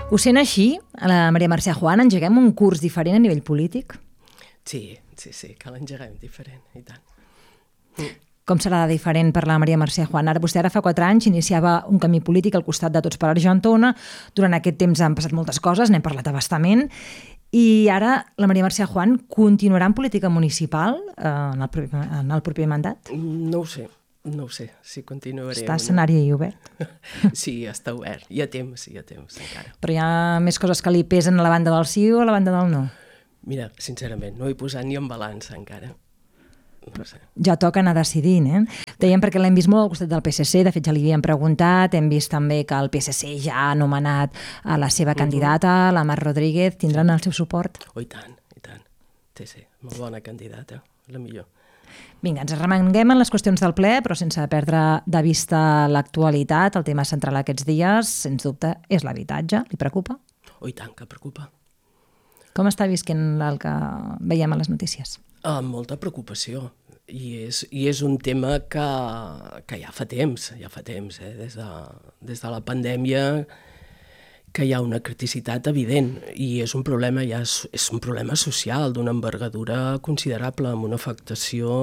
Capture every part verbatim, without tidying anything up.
Ho sent així, a la Maria Mercè Juan? Engeguem un curs diferent a nivell polític? Sí, sí, sí, que l'engeguem diferent, i tant. Mm. Com serà diferent per la Maria Mercè Juan? Ara, vostè ara fa quatre anys iniciava un camí polític al costat de Tots per Argentona. Durant aquest temps han passat moltes coses, n'hem parlat a bastament. I ara la Maria Mercè Juan continuarà en política municipal eh, en, el proper, en el proper mandat? No ho sé, no ho sé, si continuaré. Està escenari obert? Sí, està obert. Hi ha temps, hi ha temps encara. Però hi ha més coses que li pesen a la banda del sí o a la banda del no? Mira, sincerament, no he posat ni en balança encara. No sé. Ja toca anar decidint, eh? Dèiem perquè l'hem vist molt al costat del P S C, de fet ja li havíem preguntat, hem vist també que el P S C ja ha anomenat a la seva candidata, la Mar Rodríguez, tindran el seu suport? Oh, i tant, i tant. Sí, sí, molt bona candidata, la millor. Vinga, ens arremanguem en les qüestions del ple, però sense perdre de vista l'actualitat. El tema central aquests dies, sens dubte, és l'habitatge. Li preocupa? Oh, i tant, que preocupa. Com està visquent el que veiem a les notícies? Amb molta preocupació. I és, i és un tema que, que ja fa temps, ja fa temps, eh? des, de, des de la pandèmia, que hi ha una criticitat evident i és un problema, ja és, és un problema social d'una envergadura considerable, amb una afectació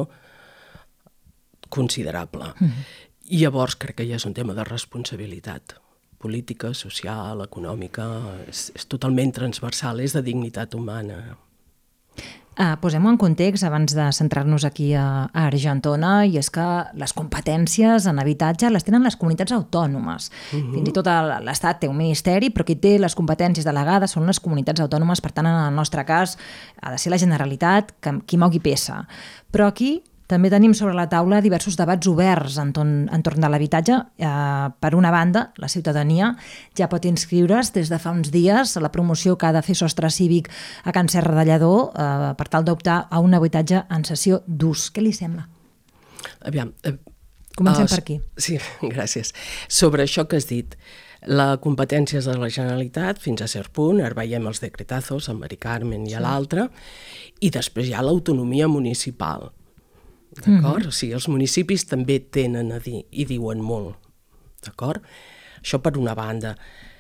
considerable. Mm-hmm. I llavors crec que ja és un tema de responsabilitat política, social, econòmica, és, és totalment transversal, és de dignitat humana. Uh, Posem-ho en context abans de centrar-nos aquí a, a Argentona, i és que les competències en habitatge les tenen les comunitats autònomes. Uh-huh. Fins i tot l'Estat té un ministeri, però qui té les competències delegades són les comunitats autònomes. Per tant, en el nostre cas, ha de ser la Generalitat que, qui mogui peça. Però aquí també tenim sobre la taula diversos debats oberts entorn, entorn de l'habitatge. Eh, per una banda, la ciutadania ja pot inscriure's des de fa uns dies a la promoció que ha de fer Sostre Cívic a Can Serra de Lledó eh, per tal d'optar a un habitatge en cessió d'ús. Què li sembla? Aviam. Eh, Comencem els, per aquí. Sí, gràcies. Sobre això que has dit, la competència és de la Generalitat fins a cert punt, ara veiem els decretazos, a Mari Carmen i a sí. l'altre, i després hi ha l'autonomia municipal. D'acord? Mm-hmm. O sigui, els municipis també tenen a dir i diuen molt. D'acord? Això per una banda.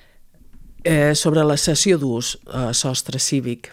Eh, sobre la cessió d'ús a Sostre Cívic,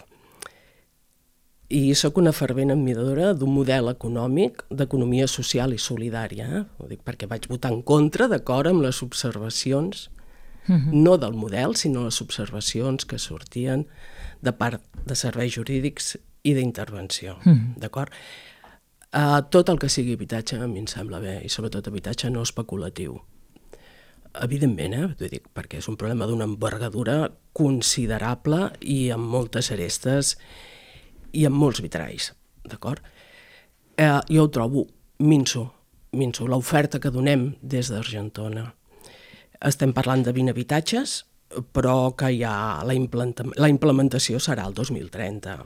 i sóc una fervent admiradora d'un model econòmic d'economia social i solidària. Eh? Ho dic perquè vaig votar en contra, d'acord amb les observacions, mm-hmm. no del model, sinó les observacions que sortien de part de serveis jurídics i d'intervenció. Mm-hmm. D'acord? Uh, tot el que sigui habitatge a mi em sembla bé, i sobretot habitatge no especulatiu. Evidentment, eh? Vull dir, perquè és un problema d'una envergadura considerable i amb moltes arestes i amb molts vitralls, d'acord? Uh, jo ho trobo minso, minso, l'oferta que donem des d'Argentona. Estem parlant de vint habitatges, però que ja la, implanta- la implementació serà el dos mil trenta.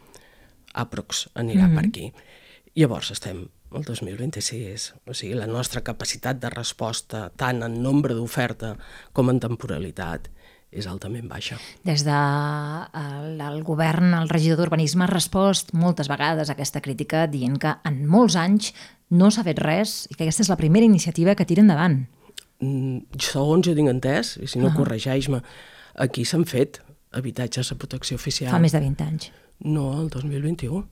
Aprox anirà mm-hmm. per aquí. Llavors estem al dos mil vint-i-sis, o sigui, la nostra capacitat de resposta, tant en nombre d'oferta com en temporalitat, és altament baixa. Des del de, govern, el regidor d'Urbanisme ha respost moltes vegades a aquesta crítica dient que en molts anys no s'ha fet res i que aquesta és la primera iniciativa que tira endavant. Mm, segons jo tinc entès, i si no uh-huh. corregeix-me, aquí s'han fet habitatges a protecció oficial. Fa més de vint anys. No, el dos mil vint-i-u.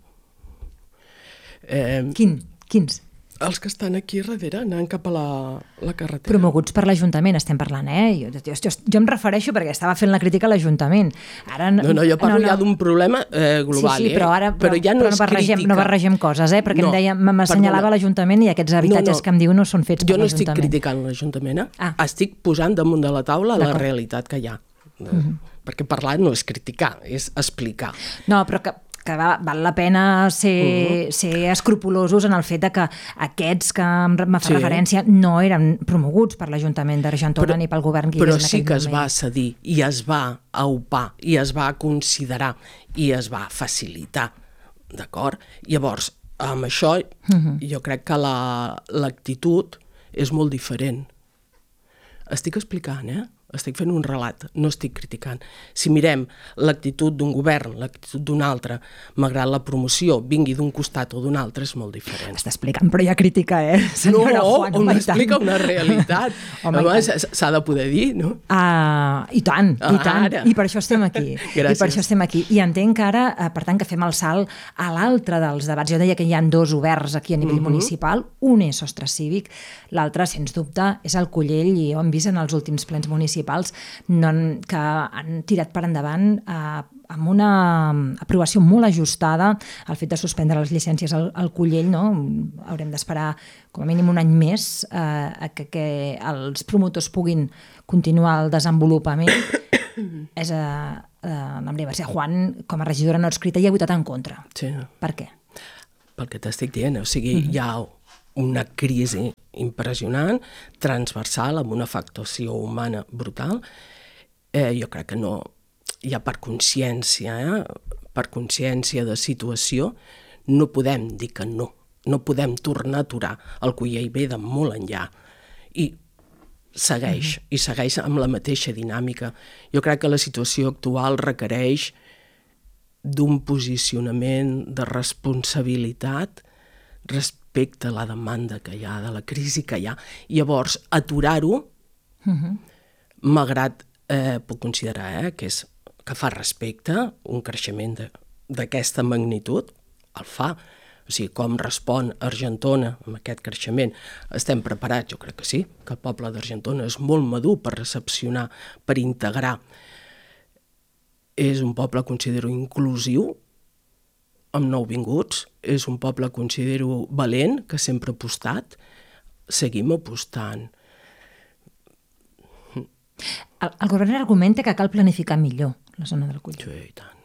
Eh, Quin? Quins? Els que estan aquí darrere, anant cap a la, la carretera. Promoguts per l'Ajuntament, estem parlant, eh? Jo, jo, jo, jo em refereixo perquè estava fent la crítica a l'Ajuntament. Ara, no, no, jo parlo no, no. ja d'un problema eh, global. Sí, sí, però ara però, però ja no, però no, barregem, no barregem coses, eh? Perquè no, em deia, m'assenyalava l'Ajuntament i aquests habitatges no, no. que em diu no són fets jo per no l'Ajuntament. Jo no estic criticant l'Ajuntament, eh? Ah. Estic posant damunt de la taula la realitat que hi ha. Mm-hmm. Perquè parlar no és criticar, és explicar. No, però que... que val la pena ser, uh-huh. ser escrupulosos en el fet de que aquests que em fa sí. referència no eren promoguts per l'Ajuntament d'Argentona ni pel govern que hi però és en sí aquell que moment. Es va cedir i es va aupar i es va considerar i es va facilitar, d'acord? Llavors, amb això uh-huh. jo crec que la, l'actitud és molt diferent. Estic explicant, eh? estic fent un relat, no estic criticant. Si mirem l'actitud d'un govern, l'actitud d'un altre, malgrat la promoció vingui d'un costat o d'un altre, és molt diferent. Està explicant, però hi ha crítica, eh? Senyora no, Juan, on explica una realitat. Home, home s'ha de poder dir, no? Uh, I tant, i tant. Ara. I per això estem aquí. Gràcies. I per això estem aquí. I entenc que ara, uh, per tant, que fem el salt a l'altre dels debats. Jo deia que hi ha dos oberts aquí a nivell uh-huh. municipal. Un és sostre cívic, l'altre, sens dubte, és el Collell, i ho hem vist en els últims plens municipals no, que han tirat per endavant eh, amb una aprovació molt ajustada el fet de suspendre les llicències al, al Collell, no? Haurem d'esperar com a mínim un any més eh, a que, que els promotors puguin continuar el desenvolupament. És a, a, la Maria Mercè Juan, com a regidora no adscrita, hi ha votat en contra. Sí. Per què? Pel que t'estic dient, o sigui, mm-hmm. hi ha una crisi impressionant, transversal, amb una afectació humana brutal. Eh, jo crec que no, ja per consciència, eh, per consciència de situació, no podem dir que no. No podem tornar a aturar el Collell ve de molt enllà. I segueix, mm-hmm. i segueix amb la mateixa dinàmica. Jo crec que la situació actual requereix d'un posicionament de responsabilitat respecte a la demanda que hi ha, de la crisi que hi ha. Llavors, aturar-ho, uh-huh. malgrat, eh, puc considerar eh, que, és, que fa respecte, un creixement d'aquesta magnitud, el fa. O sigui, com respon Argentona amb aquest creixement, estem preparats? Jo crec que sí, que el poble d'Argentona és molt madur per recepcionar, per integrar. És un poble, considero, inclusiu, amb nouvinguts, és un poble, considero, valent, que sempre ha apostat, seguim apostant. El, el govern argumenta que cal planificar millor la zona del Collell. Sí, i tant.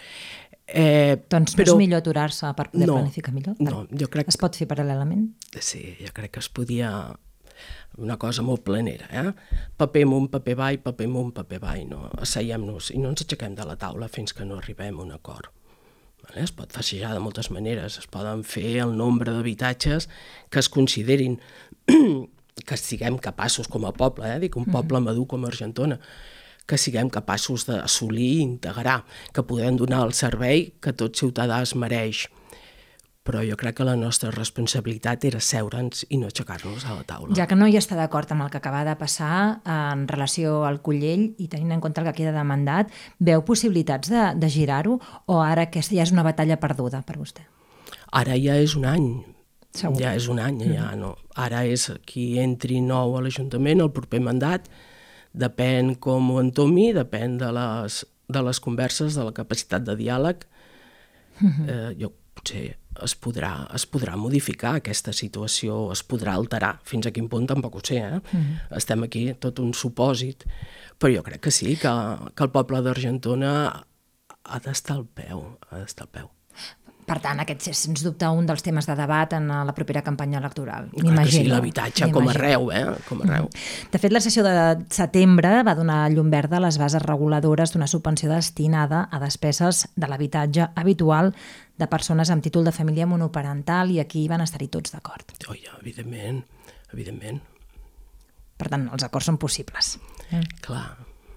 Eh, doncs no però, és millor aturar-se per poder no, planificar millor? No, jo crec... Es pot fer paral·lelament? Sí, jo crec que es podia... Una cosa molt planera, eh? Paper amunt, paper avall, paper amunt, paper avall, no? Asseiem-nos i no ens aixequem de la taula fins que no arribem a un acord. Es pot fassejar de moltes maneres, es poden fer el nombre d'habitatges que es considerin que siguem capaços com a poble, eh? Dic un poble madur com Argentona, que siguem capaços d'assolir i integrar, que podem donar el servei que tot ciutadà es mereix. Però jo crec que la nostra responsabilitat era seure'ns i no aixecar-nos a la taula. Ja que no hi està d'acord amb el que acaba de passar en relació al Collell i tenint en compte el que queda demandat, veu possibilitats de, de girar-ho o ara aquesta ja és una batalla perduda per vostè? Ara ja és un any. Segur. Ja és un any, ja no. Ara és qui entri nou a l'Ajuntament, el proper mandat, depèn com ho entomi, depèn de les, de les converses, de la capacitat de diàleg. Uh-huh. Eh, jo potser es podrà, es podrà modificar aquesta situació, es podrà alterar. Fins a quin punt tampoc ho sé, eh? Mm. Estem aquí, tot un supòsit, però jo crec que sí, que, que el poble d'Argentona ha d'estar al peu, ha d'estar al peu. Per tant, aquest és, sens dubte, un dels temes de debat en la propera campanya electoral. Clar que sí, l'habitatge com arreu, eh? Com arreu. De fet, la sessió de setembre va donar llum verda a les bases reguladores d'una subvenció destinada a despeses de l'habitatge habitual de persones amb títol de família monoparental i aquí van estar-hi tots d'acord. Oh, ja, evidentment, evidentment. Per tant, els acords són possibles. Eh? Clar.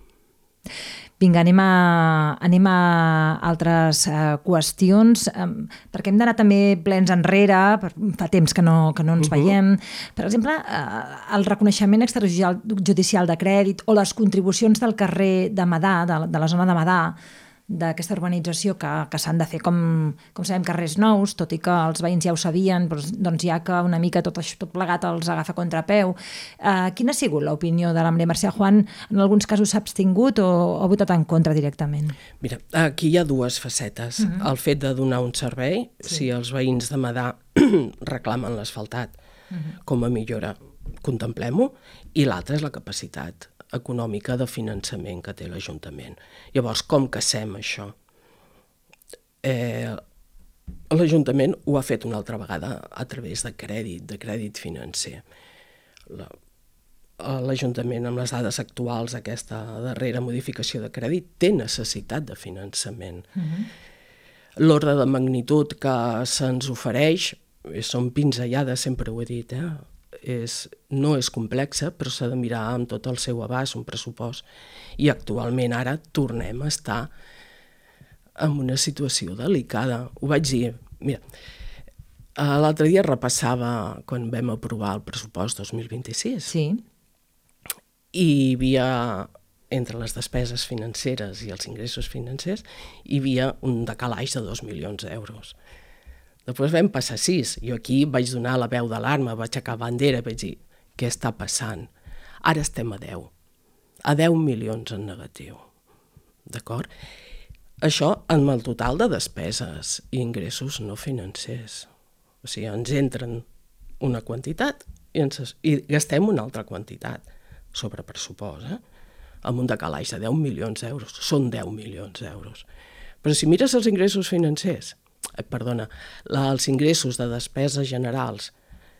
Vinga, anem a, anem a altres uh, qüestions, um, perquè hem d'anar també plens enrere, per, fa temps que no, que no ens uh-huh. veiem. Per exemple, uh, el reconeixement extrajudicial de crèdit o les contribucions del carrer de Madà, de, de la zona de Madà, d'aquesta urbanització que, que s'han de fer com, com sabem carrers nous, tot i que els veïns ja ho sabien, doncs, doncs ja que una mica tot, això, tot plegat els agafa contrapeu. Uh, quina ha sigut l'opinió de la Maria Mercè Juan? En alguns casos s'ha abstingut o, o ha votat en contra directament? Mira, aquí hi ha dues facetes. Uh-huh. El fet de donar un servei, sí. Si els veïns de Madà reclamen l'asfaltat uh-huh. com a millora, contemplem-ho, i l'altra és la capacitat econòmica de finançament que té l'Ajuntament. Llavors, com casem això? Eh, L'Ajuntament ho ha fet una altra vegada a través de crèdit, de crèdit financer. La, L'Ajuntament, amb les dades actuals, aquesta darrera modificació de crèdit, té necessitat de finançament. Uh-huh. L'ordre de magnitud que se'ns ofereix, són pinzellades, sempre ho he dit, eh? és, no és complexa, però s'ha de mirar amb tot el seu abast, un pressupost. I actualment ara tornem a estar en una situació delicada. Ho vaig dir, mira, l'altre dia repassava quan vam aprovar el pressupost dos mil vint-i-sis. Sí. I hi havia, entre les despeses financeres i els ingressos financers, hi havia un decalaix de dos milions d'euros. Després vam passar a sis. Jo aquí vaig donar la veu d'alarma, vaig aixecar bandera, vaig dir, què està passant? Ara estem a deu. A deu milions en negatiu. D'acord? Això amb el total de despeses i ingressos no financers. O sigui, ens entren una quantitat i, ens, i gastem una altra quantitat sobre pressupost, eh? Amb un decalaix de deu milions d'euros. Són deu milions d'euros. Però si mires els ingressos financers, eh, perdona, la, els ingressos de despeses generals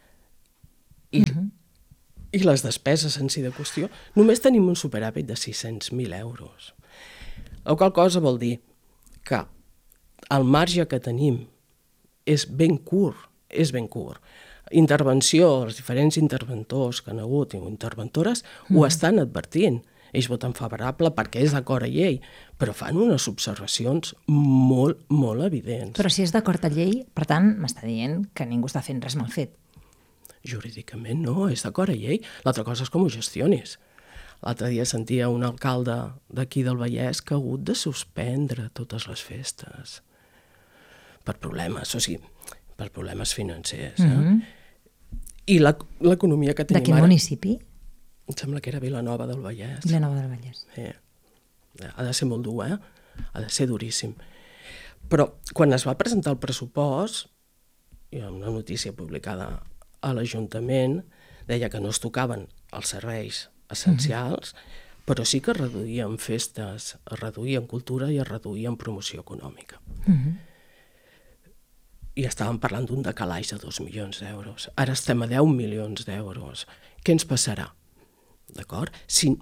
i, uh-huh. i les despeses en si de qüestió, només tenim un superàvit de sis-cents mil euros. La qual cosa vol dir que el marge que tenim és ben curt, és ben curt. Intervenció, els diferents interventors que han hagut i interventores mm. ho estan advertint. Ells voten favorable perquè és d'acord a llei, però fan unes observacions molt, molt evidents. Però si és d'acord a llei, per tant, m'està dient que ningú està fent res mal fet. Jurídicament no, és d'acord a llei. L'altra cosa és com ho gestionis. L'altre dia sentia un alcalde d'aquí del Vallès que ha hagut de suspendre totes les festes per problemes, o sigui, per problemes financers. Eh? Mm-hmm. I l'economia que tenim ara... De quin ara, municipi? Em sembla que era Vilanova del Vallès. Vilanova del Vallès. Sí. Ha de ser molt dur, eh? Ha de ser duríssim. Però quan es va presentar el pressupost, hi ha una notícia publicada a l'Ajuntament, deia que no es tocaven els serveis essencials, mm-hmm. però sí que es reduïen festes, es reduïen cultura i es reduïen promoció econòmica. Mm-hmm. I estàvem parlant d'un decalaix de dos milions d'euros. Ara estem a deu milions d'euros. Què ens passarà? D'acord? Si...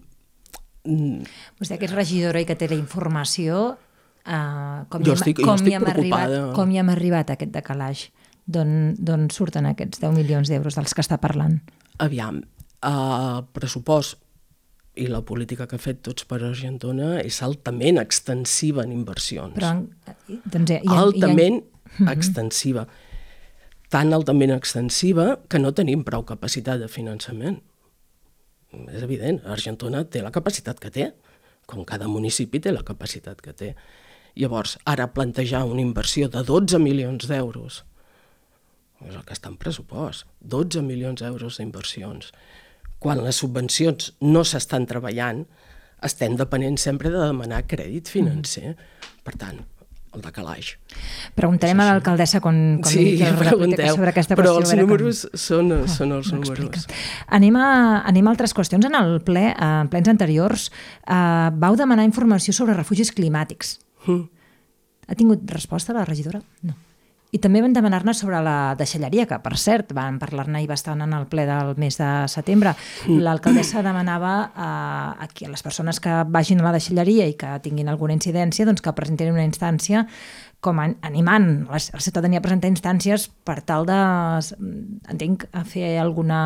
Vostè que és regidora i que té la informació, eh, com, jo hi, estic, com, jo estic hi hem arribat, com hi hem arribat a aquest decalaix? D'on surten aquests deu milions d'euros dels que està parlant? Aviam, el pressupost i la política que ha fet Tots per Argentona és altament extensiva en inversions. Però, doncs, hi ha, altament hi ha... extensiva. Tan altament extensiva que no tenim prou capacitat de finançament. És evident, Argentona té la capacitat que té, com cada municipi té la capacitat que té. Llavors, ara plantejar una inversió de dotze milions d'euros, és el que està en pressupost, dotze milions d'euros d'inversions. Quan les subvencions no s'estan treballant, estem depenent sempre de demanar crèdit financer. Mm. Per tant, el decalaix. Preguntarem a l'alcaldessa quan, quan sí, pregunteu sobre aquesta però qüestió. Però els números com... són, oh, són els números. Anem a, anem a altres qüestions. En el ple, en plens anteriors, eh, vau demanar informació sobre refugis climàtics. Mm. Ha tingut resposta la regidora? No. I també vam demanar-ne sobre la deixalleria, que per cert vam parlar-ne i bastant en el ple del mes de setembre. L'alcaldessa demanava a, a les persones que vagin a la deixalleria i que tinguin alguna incidència doncs que presentin una instància com a, animant la, la ciutadania a presentar instàncies per tal de, entenc, a fer alguna...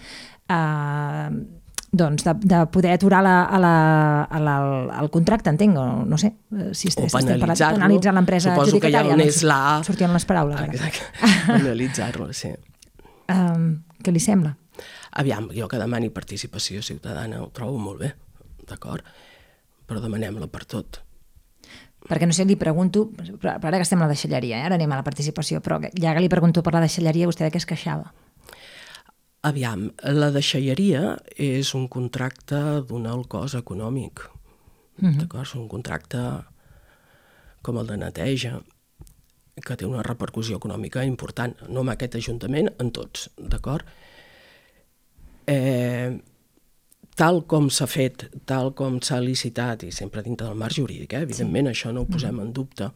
Eh, doncs, de, de poder aturar la, a la, a la, el contracte, entenc, o no sé, si o penalitzar-lo, penalitzar l'empresa suposo que hi ha un no, esla... Sortien les paraules. Exacte, penalitzar-lo, sí. Um, què li sembla? Aviam, jo que demani participació ciutadana ho trobo molt bé, d'acord? Però demanem-la per tot. Perquè no sé, li pregunto, però ara que estem a la deixalleria, eh? Ara anem a la participació, però ja que li pregunto per la deixalleria, vostè de què es queixava? Aviam, la deixalleria és un contracte d'un alt cost econòmic, uh-huh. d'acord? És un contracte com el de neteja, que té una repercussió econòmica important, no en aquest ajuntament, en tots, d'acord? Eh, tal com s'ha fet, tal com s'ha licitat, i sempre dintre del marc jurídic, eh? Evidentment, sí. Això no ho posem uh-huh. en dubte.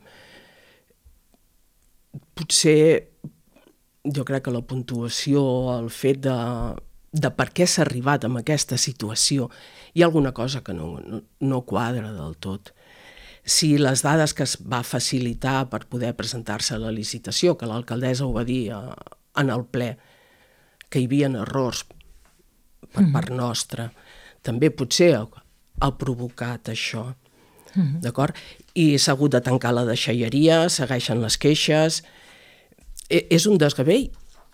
Potser... jo crec que la puntuació, el fet de, de per què s'ha arribat a aquesta situació, hi ha alguna cosa que no, no, no quadra del tot. Si les dades que es va facilitar per poder presentar-se a la licitació, que l'alcaldessa ho va dir a, en el ple, que hi havia errors per mm. part nostra, també potser ha provocat això, mm. d'acord? I s'ha hagut de tancar la deixalleria, segueixen les queixes, e és un desgavell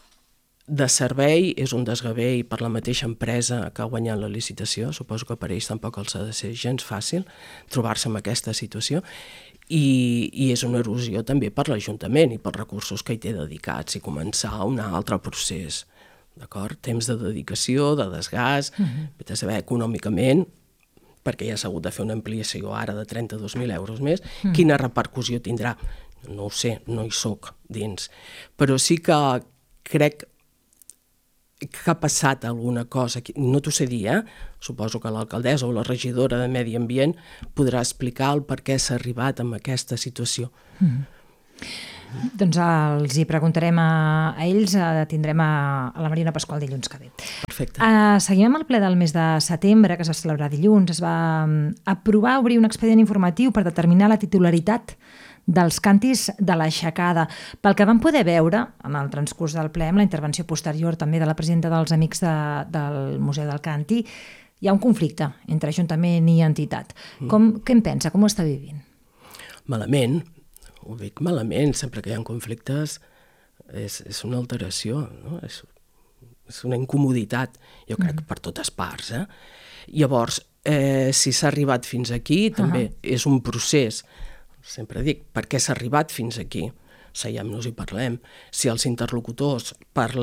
de servei, és un desgavell per la mateixa empresa que ha guanyat la licitació, suposo que per ells tampoc els ha de ser gens fàcil trobar-se en aquesta situació, i, i és una erosió també per l'Ajuntament i pels recursos que hi té dedicats i començar un altre procés, d'acord? Temps de dedicació, de desgast, uh-huh. Vet a saber, econòmicament, perquè ja s'ha hagut de fer una ampliació ara de trenta-dos mil euros més, uh-huh. Quina repercussió tindrà? No ho sé, no hi soc dins, però sí que crec que ha passat alguna cosa, no t'ho sé dir, eh? Suposo que l'alcaldessa o la regidora de Medi Ambient podrà explicar el per què s'ha arribat a aquesta situació. Mm. Doncs els hi preguntarem a, a ells, a, tindrem a, a la Marina Pasqual dilluns que ve. Perfecte. Uh, seguim amb el ple del mes de setembre, que es va celebrar dilluns. Es va aprovar obrir un expedient informatiu per determinar la titularitat dels càntirs de l'aixecada. Pel que vam poder veure en el transcurs del ple, amb la intervenció posterior també de la presidenta dels Amics de, del Museu del Càntir, hi ha un conflicte entre Ajuntament i entitat. Com, mm. Què en pensa? Com ho està vivint? Malament, ho dic malament, sempre que hi ha conflictes és, és una alteració, no? és, és una incomoditat, jo crec, mm. per totes parts. Eh? Llavors, eh, si s'ha arribat fins aquí, també uh-huh. és un procés. Sempre dic, per què s'ha arribat fins aquí? Seiem-nos i parlem. Si els interlocutors, per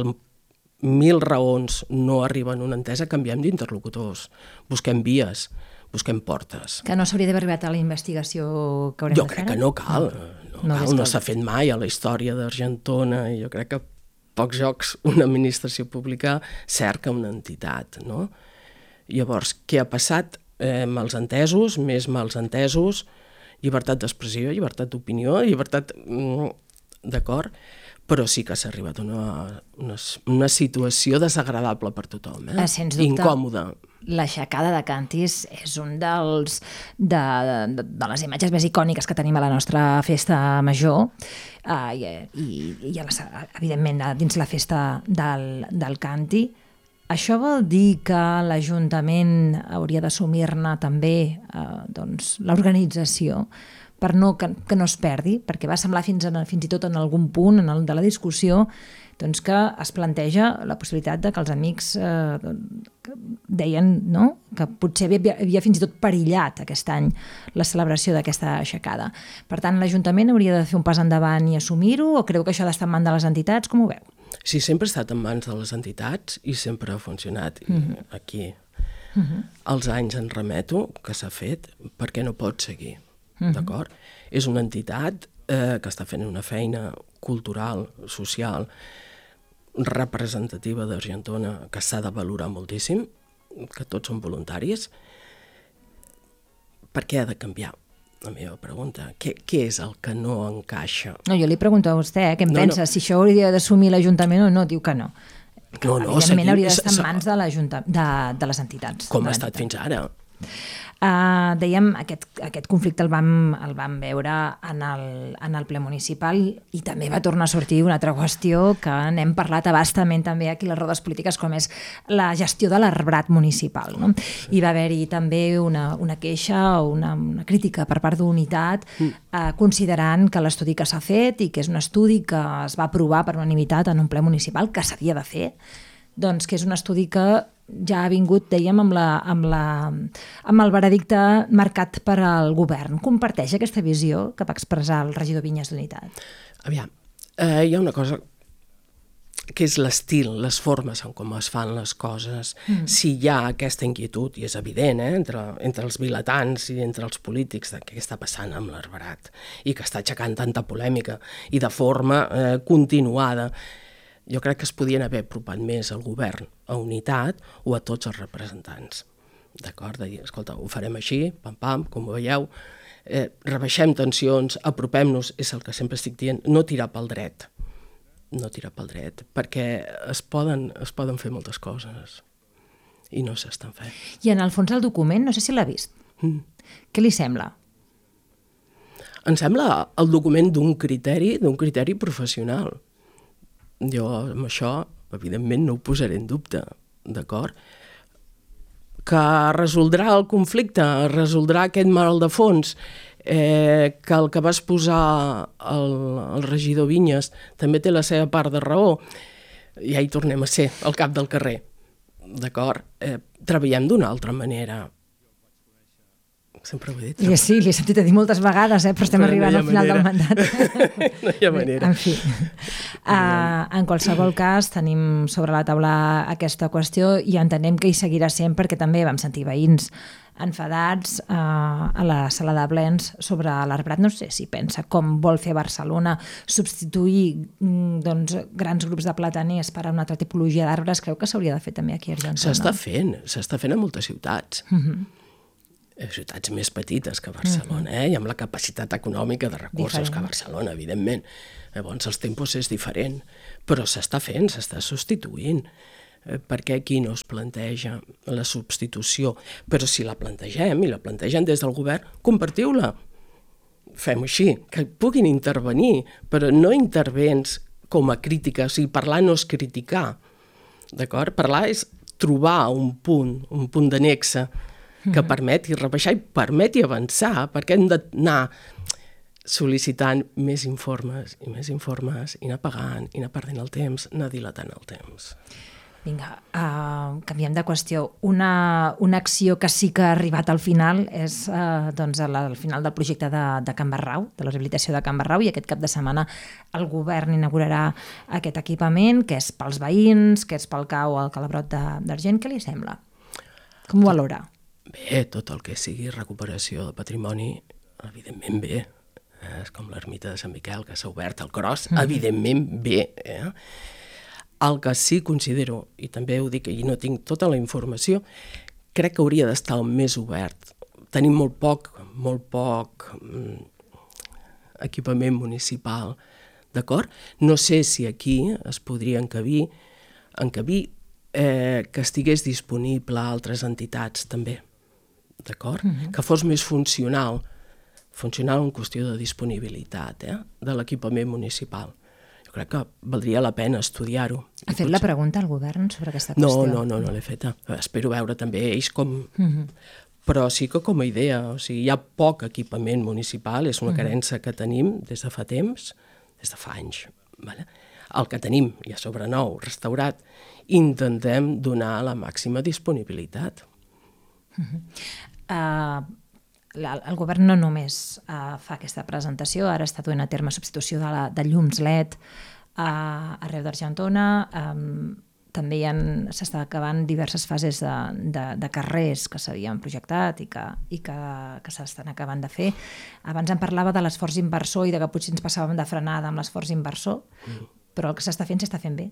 mil raons, no arriben a una entesa, canviem d'interlocutors. Busquem vies, busquem portes. Que no s'hauria d'haver arribat a la investigació que haurem jo de fer? Jo crec que no cal. No, no, cal, no s'ha fet mai a la història d'Argentona, i jo crec que pocs jocs una administració pública cerca una entitat, no? Llavors, què ha passat? Eh, malsentesos, més malsentesos, llibertat d'expressió, llibertat d'opinió, llibertat... Mm, d'acord? Però sí que s'ha arribat a una, una, una situació desagradable per tothom, eh? Sens dubte, incòmoda. L'aixecada de càntirs és un dels de, de, de les imatges més icòniques que tenim a la nostra festa major, uh, i, i, i a la, evidentment dins la festa del, del càntir. Això vol dir que l'Ajuntament hauria d'assumir-ne també eh, doncs, l'organització per no, que, que no es perdi, perquè va semblar fins, en, fins i tot en algun punt en el, de la discussió doncs, que es planteja la possibilitat de que els amics eh, que deien, no?, que potser havia, havia fins i tot perillat aquest any la celebració d'aquesta aixecada. Per tant, l'Ajuntament hauria de fer un pas endavant i assumir-ho, o creu que això ha d'estar en mans de les entitats? Com ho veu? Sí, sempre ha estat en mans de les entitats i sempre ha funcionat. I uh-huh. aquí uh-huh. els anys en remeto que s'ha fet perquè no pot seguir, uh-huh. d'acord? És una entitat eh, que està fent una feina cultural, social, representativa d'Argentona, que s'ha de valorar moltíssim, que tots són voluntaris. Per què ha de canviar? La meva pregunta, què, què és el que no encaixa? No, jo li pregunto a vostè, eh, què en no, pensa, no. si això hauria d'assumir l'Ajuntament o no, diu que no. Que, no, no, evidentment seguim, hauria d'estar en mans de, de, de les entitats. Com ha estat fins ara. Uh, dèiem, aquest, aquest conflicte el vam, el vam veure en el, en el ple municipal i també va tornar a sortir una altra qüestió que n'hem parlat abastament també aquí a les rodes polítiques, com és la gestió de l'arbrat municipal. No? Hi va haver-hi també una, una queixa o una, una crítica per part d'Unitat mm. uh, considerant que l'estudi que s'ha fet i que és un estudi que es va aprovar per unanimitat en un ple municipal que s'havia de fer, doncs que és un estudi que ja ha vingut, dèiem, amb, la, amb, la, amb el veredicte marcat per al govern. Comparteix aquesta visió que va expressar el regidor Vinyes d'Unitat? Aviam, eh, hi ha una cosa que és l'estil, les formes en com es fan les coses. Mm. Si hi ha aquesta inquietud, i és evident, eh, entre, entre els vilatans i entre els polítics, de què està passant amb l'arbrat i que està aixecant tanta polèmica i de forma eh, continuada, jo crec que es podien haver apropat més al govern, a Unitat o a tots els representants. D'acord? De dir, escolta, ho farem així, pam, pam, com ho veieu, eh, rebaixem tensions, apropem-nos, és el que sempre estic dient, no tirar pel dret, no tirar pel dret, perquè es poden, es poden fer moltes coses i no s'estan fent. I en el fons el document, no sé si l'ha vist, mm. què li sembla? Em sembla el document d'un criteri, d'un criteri professional. Jo amb això evidentment no ho posaré en dubte, d'acord? Que resoldrà el conflicte, resoldrà aquest mal de fons, eh, que el que vas posar el, el regidor Vinyes també té la seva part de raó, ja hi tornem a ser, al cap del carrer, d'acord? Eh, treballem d'una altra manera. Sempre ho he dit. I sí, li he sentit a dir moltes vegades, eh? Però estem però arribant no al final manera. Del mandat. No hi ha manera. En fi, uh, en qualsevol cas tenim sobre la taula aquesta qüestió i entenem que hi seguirà sent perquè també vam sentir veïns enfadats uh, a la sala de plens sobre l'arbrat. No sé si pensa com vol fer Barcelona substituir mm, doncs, grans grups de plataners per a una altra tipologia d'arbres. Creu que s'hauria de fer també aquí a Argentona? S'està fent, s'està fent a moltes ciutats. Uh -huh. ciutats més petites que Barcelona, eh? I amb la capacitat econòmica de recursos diferent. Que Barcelona, evidentment. Llavors els tempos és diferent, però s'està fent, s'està substituint. Eh, perquè aquí no es planteja la substitució? Però si la plantegem, i la plantegen des del govern, compartiu-la. Fem-ho així, que puguin intervenir, però no intervens com a crítica, o sigui, parlar no és criticar, d'acord? Parlar és trobar un punt, un punt de nexe que permeti rebaixar i permeti avançar, perquè hem d'anar sol·licitant més informes i més informes, i anar pagant, i anar perdent el temps, anar dilatant el temps. Vinga, uh, canviem de qüestió. Una, una acció que sí que ha arribat al final és uh, doncs, al final del projecte de, de Can Barrau, de la rehabilitació de Can Barrau, i aquest cap de setmana el govern inaugurarà aquest equipament, que és pels veïns, que és pel cau al Calabrot d'Argent. Què li sembla? Com ho valora? Bé, tot el que sigui recuperació de patrimoni, evidentment bé. Eh, és com l'ermita de Sant Miquel, que s'ha obert al Cros, mm. evidentment bé. Eh? El que sí considero, i també ho dic, i no tinc tota la informació, crec que hauria d'estar més obert. Tenim molt poc, molt poc mm, equipament municipal, d'acord? No sé si aquí es podria encabir, encabir eh, que estigués disponible a altres entitats també. D'acord? Uh-huh. Que fos més funcional, funcional en qüestió de disponibilitat eh? de l'equipament municipal. Jo crec que valdria la pena estudiar-ho. Ha fet potser... la pregunta al govern sobre aquesta No, qüestió? no, no, no l'he feta. Espero veure també ells com... Uh-huh. Però sí que com a idea, o sigui, hi ha poc equipament municipal, és una uh-huh. carència que tenim des de fa temps, des de fa anys. Vale? El que tenim, ja sobre nou, restaurat, intentem donar la màxima disponibilitat. Uh-huh. Uh, la, el govern no només uh, fa aquesta presentació, ara està duent a terme substitució de, la, de llums L E D uh, arreu d'Argentona, um, també s'estan acabant diverses fases de, de, de carrers que s'havien projectat i que, i que, que s'estan acabant de fer. Abans em parlava de l'esforç inversor i de que potser ens passàvem de frenada amb l'esforç inversor, mm. però el que s'està fent s'està fent bé.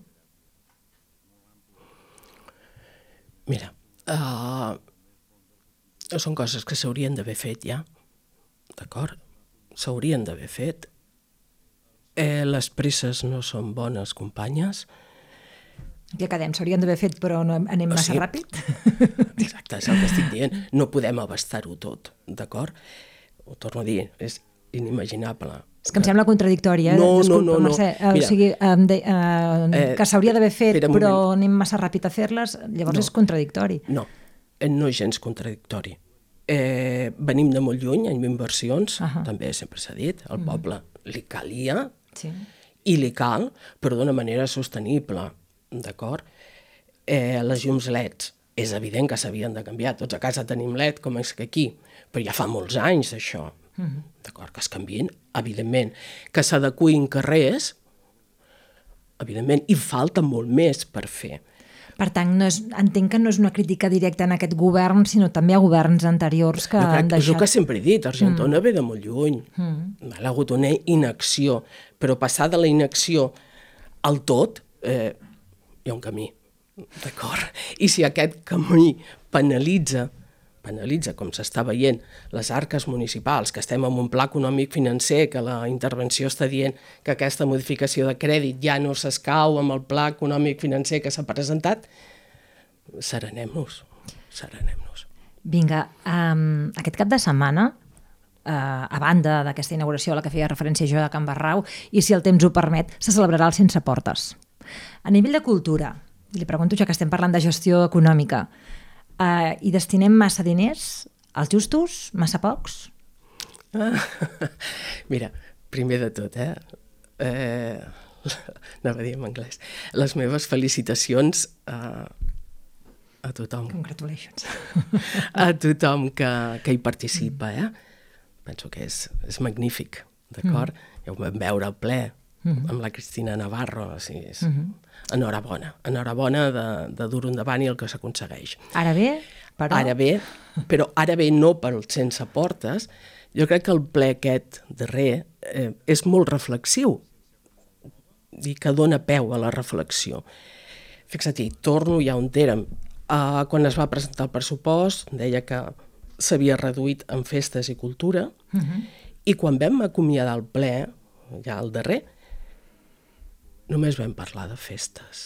Mira, uh... són coses que s'haurien d'haver fet ja, d'acord? S'haurien d'haver fet. Eh, les presses no són bones companyes. Ja quedem, s'haurien d'haver fet però no anem massa o sigui, ràpid? Exacte, és el que estic dient. No podem abastar-ho tot, d'acord? Ho torno a dir, és inimaginable. És que em sembla contradictori, eh? No, Disculpa, no, no. Mercè. No. O sigui, de, eh, que s'hauria d'haver fet però anem massa ràpid a fer-les, llavors no. És contradictori. No. No és gens contradictori. Eh, venim de molt lluny, en inversions, uh-huh. també sempre s'ha dit, al poble uh-huh. li calia sí. i li cal, però d'una manera sostenible, d'acord? Eh, les llums L E Ds, és evident que s'havien de canviar, tots a casa tenim L E D, com és que aquí, però ja fa molts anys això, uh-huh. d'acord? Que es canviïn, evidentment, que s'adequïn carrers, evidentment, i falta molt més per fer. Per tant, no és, entenc que no és una crítica directa en aquest govern, sinó també a governs anteriors que no, crec, han deixat... És el que sempre he dit, Argentona mm. ve de molt lluny. Mm. Ha hagut una inacció, però passar de la inacció al tot, eh, hi ha un camí, d'acord? I si aquest camí penalitza, penalitza, com s'està veient, les arques municipals, que estem en un pla econòmic financer, que la intervenció està dient que aquesta modificació de crèdit ja no s'escau amb el pla econòmic financer que s'ha presentat, serenem-nos, serenem-nos. Vinga, um, aquest cap de setmana, uh, a banda d'aquesta inauguració a la que feia referència jo de Can Barrau, i si el temps ho permet, se celebrarà el Sense Portes. A nivell de cultura, li pregunto, ja que estem parlant de gestió econòmica, eh, hi destinem massa diners, als justos, massa pocs? Ah, mira, primer de tot, eh? eh anava a dir en anglès, les meves felicitacions a, a tothom. Congratulations. A tothom que, que hi participa, eh? Penso que és, és magnífic, d'acord? Mm. Ja ho vam veure al ple, mm. amb la Cristina Navarro, o sigui, és... Mm-hmm. Enhorabona, enhorabona de, de dur-ho endavant i el que s'aconsegueix. Ara bé, però... Ara bé, però ara bé no pel sense portes. Jo crec que el ple aquest darrer eh, és molt reflexiu i que dona peu a la reflexió. Fixa't-hi, torno ja on érem. Uh, quan es va presentar el pressupost, deia que s'havia reduït en festes i cultura, uh-huh. i quan vam acomiadar el ple, ja el darrer, només vam parlar de festes.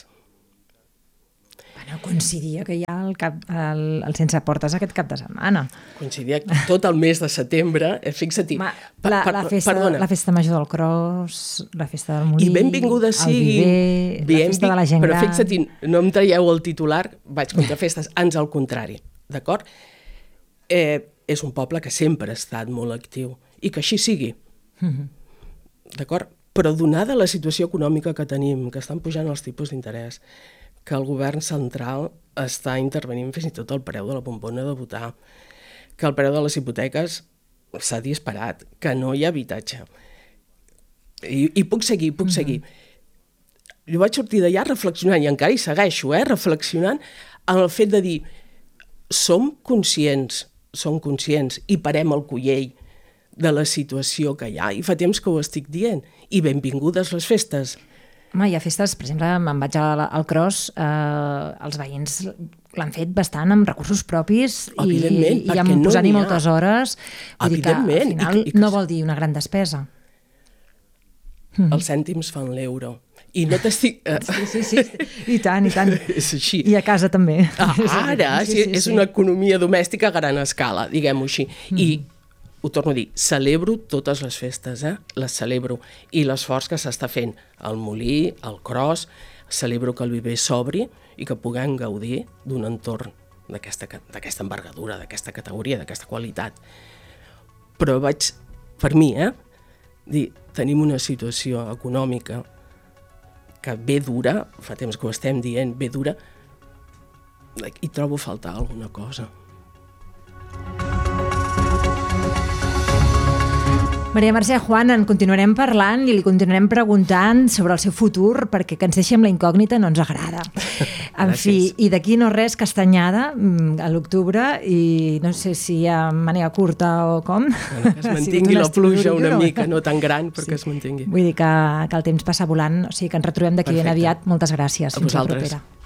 Bueno, coincidia que hi ha el, cap, el, el sense portes aquest cap de setmana. Coincidia tot el mes de setembre, eh, fixa-t'hi. Ma, la, per, la, festa, la festa major del Cros, la festa del Molí, I benvinguda sigui, el Viver, la festa de la gent però gran... Però fixa't, no em traieu el titular, vaig contra festes, ans al contrari, d'acord? Eh, és un poble que sempre ha estat molt actiu, i que així sigui, mm-hmm. d'acord? Però donada la situació econòmica que tenim, que estan pujant els tipus d'interès, que el govern central està intervenint fins i tot el preu de la bombona de votar, que el preu de les hipoteques s'ha disparat, que no hi ha habitatge. I, i puc seguir, puc mm-hmm. seguir. Jo vaig sortir d'allà reflexionant, i encara hi segueixo, eh, reflexionant en el fet de dir, som conscients, som conscients, i parem el cullell de la situació que hi ha, i fa temps que ho estic dient, i benvingudes les festes. Home, hi ha festes, per exemple, me'n vaig al, al Cros, eh, els veïns l'han fet bastant amb recursos propis i, i amb no posant-hi moltes hores. Vull dir que al final I, i que... no vol dir una gran despesa. Els cèntims fan l'euro. I no t'estic... Sí, sí, sí, i tant, i tant. És així. I a casa també. Ah, ara, sí, sí, sí, és sí. una economia domèstica a gran escala, diguem-ho així. Mm. I ho torno a dir, celebro totes les festes, eh? Les celebro. I l'esforç que s'està fent al Molí, al Cros, celebro que el Viver s'obri i que puguem gaudir d'un entorn d'aquesta envergadura, d'aquesta categoria, d'aquesta qualitat. Però vaig, per mi, eh? dir, tenim una situació econòmica que ve dura, fa temps que ho estem dient, ve dura, i trobo a faltar alguna cosa. Maria Mercè, Juan, en continuarem parlant i li continuarem preguntant sobre el seu futur, perquè que ens deixi amb la incògnita no ens agrada. En fi, i d'aquí no res, Castanyada, a l'octubre, i no sé si a manera curta o com. Bueno, que es mantingui la pluja una mica, no tan gran, però sí. que es mantingui. Vull dir que, que el temps passa volant, o sigui que ens retrobem d'aquí ben aviat. Moltes gràcies. A vosaltres.